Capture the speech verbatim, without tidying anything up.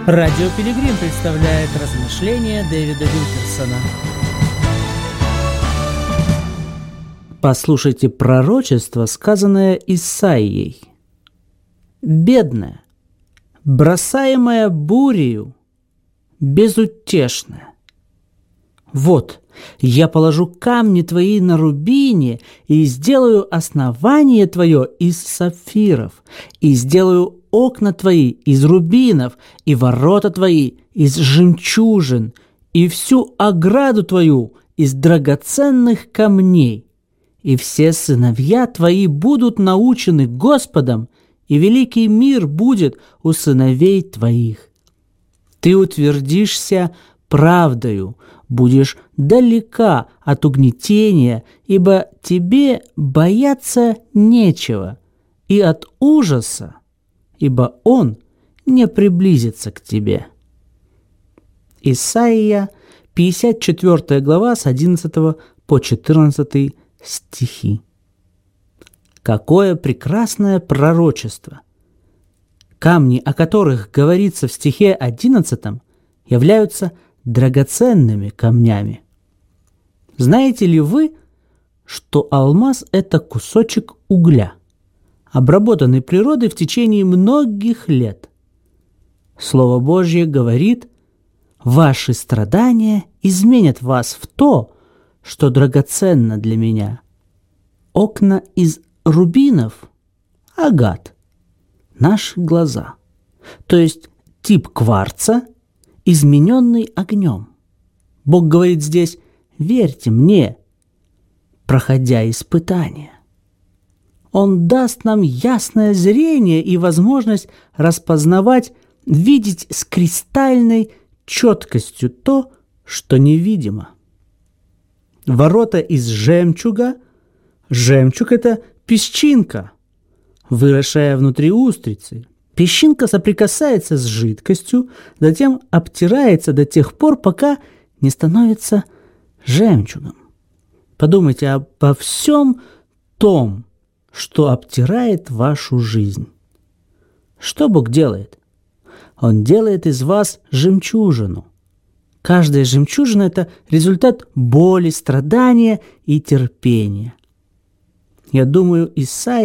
Радио Пилигрим представляет размышления Дэвида Вилкерсона. Послушайте пророчество, сказанное Исаией. «Бедная, бросаемая бурею, безутешная. Вот, я положу камни твои на рубине и сделаю основание твое из сапфиров, и сделаю окна твои из рубинов, и ворота твои из жемчужин, и всю ограду твою из драгоценных камней. И все сыновья твои будут научены Господом, и великий мир будет у сыновей твоих. Ты утвердишься правдою, будешь далека от угнетения, ибо тебе бояться нечего, и от ужаса, ибо он не приблизится к тебе». Исайя, пятьдесят четвёртая глава, с одиннадцатого по четырнадцатый стихи. Какое прекрасное пророчество! Камни, о которых говорится в стихе одиннадцатом, являются драгоценными камнями. Знаете ли вы, что алмаз – это кусочек угля, обработанный природой в течение многих лет? Слово Божье говорит: «Ваши страдания изменят вас в то, что драгоценно для меня». Окна из рубинов – агат, наши глаза, то есть тип кварца, измененный огнем. Бог говорит здесь: верьте мне, проходя испытания. Он даст нам ясное зрение и возможность распознавать, видеть с кристальной четкостью то, что невидимо. Ворота из жемчуга. Жемчуг – это песчинка, выросшая внутри устрицы. Песчинка соприкасается с жидкостью, затем обтирается до тех пор, пока не становится жемчугом. Подумайте обо всем том, что обтирает вашу жизнь. Что Бог делает? Он делает из вас жемчужину. Каждая жемчужина – это результат боли, страдания и терпения. Я думаю, Исайя